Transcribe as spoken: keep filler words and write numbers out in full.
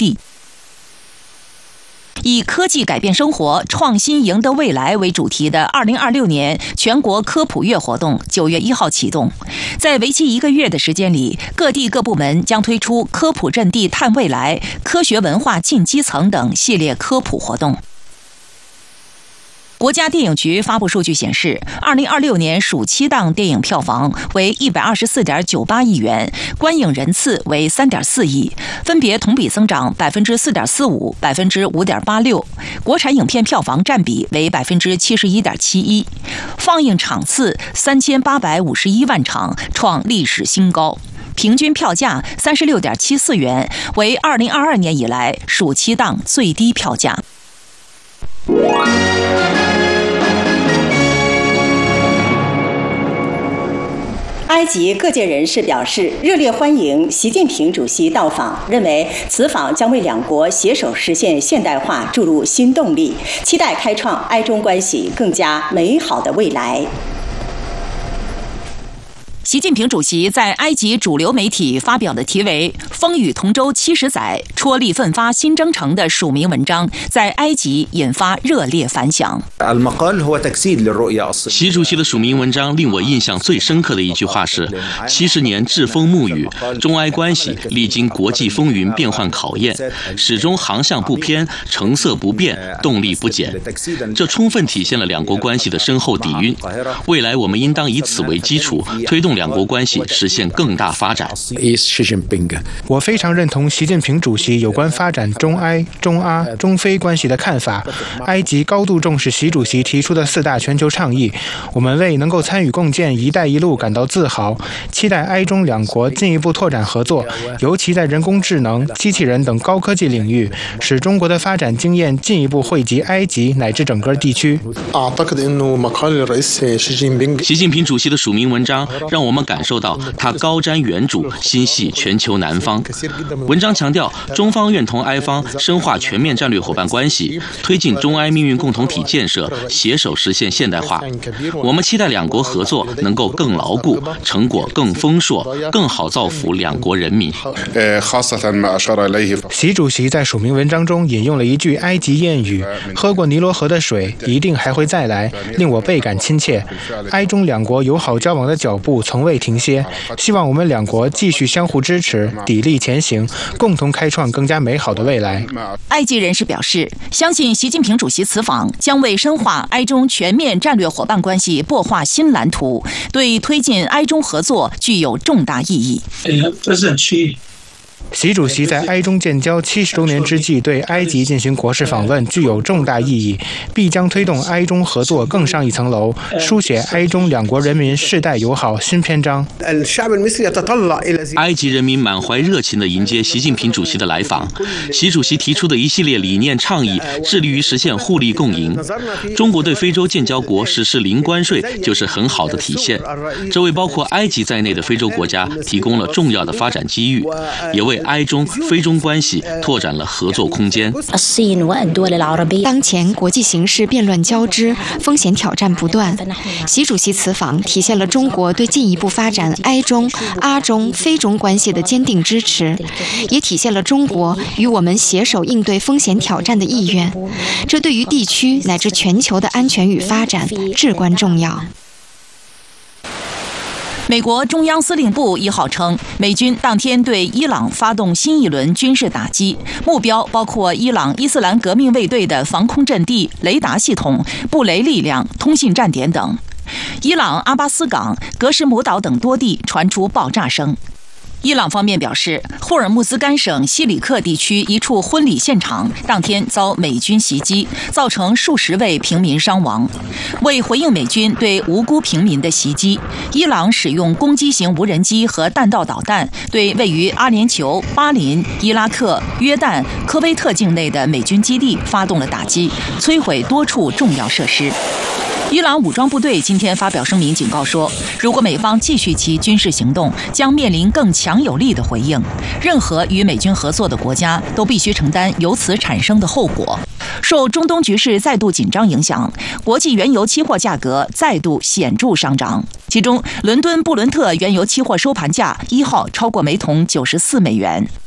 地。以科技改变生活、创新赢得未来为主题的二零二六年全国科普月活动九月一号启动，在为期一个月的时间里，各地各部门将推出科普阵地探未来、科学文化进基层等系列科普活动。国家电影局发布数据显示，二零二六年暑期档电影票房为一百二十四点九八亿元，观影人次为三点四亿，分别同比增长百分之四点四五、百分之五点八六。国产影片票房占比为百分之七十一点七一，放映场次三千八百五十一万场，创历史新高。平均票价三十六点七四元，为二零二二年以来暑期档最低票价。 埃及各界人士表示热烈欢迎习近平主席到访，认为此访将为两国携手实现现代化注入新动力，期待开创埃中关系更加美好的未来。 习近平主席在埃及主流媒体发表的题为《风雨同舟七十载，踔厉奋发新征程》的署名文章，在埃及引发热烈反响。 习主席的署名文章令我印象最深刻的一句话是：七十年栉风沐雨，中埃关系历经国际风云变幻考验，始终航向不偏，成色不变，动力不减。这充分体现了两国关系的深厚底蕴。未来我们应当以此为基础，推动两国关系实现更大发展。 我非常认同习近平主席有关发展中埃、中阿、中非关系的看法。埃及高度重视习主席提出的四大全球倡议，我们为能够参与共建“一带一路”感到自豪，期待埃中两国进一步拓展合作，尤其在人工智能、机器人等高科技领域，使中国的发展经验进一步惠及埃及乃至整个地区。 习近平主席的署名文章让我们感受到他高瞻远瞩，心系全球南方。文章强调，中方愿同埃方深化全面战略伙伴关系，推进中埃命运共同体建设，携手实现现代化。我们期待两国合作能够更牢固，成果更丰硕，更好造福两国人民。 习主席在署名文章中引用了一句埃及谚语：“喝过尼罗河的水，一定还会再来”，令我倍感亲切。埃中两国友好交往的脚步从未停歇，希望我们两国继续相互支持，砥砺前行，共同开创更加美好的未来。 埃及人士表示，相信习近平主席此访将为深化埃中全面战略伙伴关系擘画新蓝图，对推进埃中合作具有重大意义。 习主席在埃中建交七十周年之际对埃及进行国事访问，具有重大意义，必将推动埃中合作更上一层楼，书写埃中两国人民世代友好新篇章。 埃及人民满怀热情地迎接习近平主席的来访。习主席提出的一系列理念倡议，致力于实现互利共赢。中国对非洲建交国实施零关税就是很好的体现，这为包括埃及在内的非洲国家提供了重要的发展机遇，也为埃中、非中关系拓展了合作空间。 当前国际形势变乱交织，风险挑战不断。习主席此访体现了中国对进一步发展埃中、阿中、非中关系的坚定支持，也体现了中国与我们携手应对风险挑战的意愿。这对于地区乃至全球的安全与发展至关重要。 美国中央司令部一号称，美军当天对伊朗发动新一轮军事打击，目标包括伊朗伊斯兰革命卫队的防空阵地、雷达系统、布雷力量、通信站点等。伊朗阿巴斯港、格什姆岛等多地传出爆炸声。伊朗方面表示，霍尔木兹干省西里克地区一处婚礼现场当天遭美军袭击，造成数十位平民伤亡。为回应美军对无辜平民的袭击，伊朗使用攻击型无人机和弹道导弹，对位于阿联酋、巴林、伊拉克、约旦、科威特境内的美军基地发动了打击，摧毁多处重要设施。伊朗武装部队今天发表声明，警告说，如果美方继续其军事行动，将面临更强有力的回应。任何与美军合作的国家都必须承担由此产生的后果。受中东局势再度紧张影响，国际原油期货价格再度显著上涨。其中，伦敦布伦特原油期货收盘价一号超过每桶九十四美元。